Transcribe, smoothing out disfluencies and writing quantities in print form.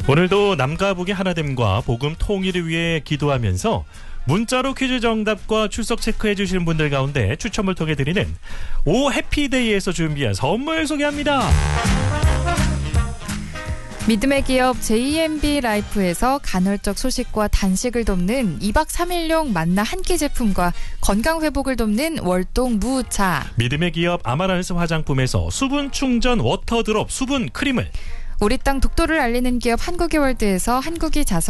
오늘도 남과 북의 하나됨과 복음 통일을 위해 기도하면서 문자로 퀴즈 정답과 출석 체크해 주시는 분들 가운데 추첨을 통해 드리는 오 해피데이에서 준비한 선물 소개합니다. 믿음의 기업 JMB 라이프에서 간헐적 소식과 단식을 돕는 2박 3일용 만나 한 끼 제품과 건강 회복을 돕는 월동 무차, 믿음의 기업 아마란스 화장품에서 수분 충전 워터드롭 수분 크림을, 우리 땅 독도를 알리는 기업 한국의 월드에서 한국이 자서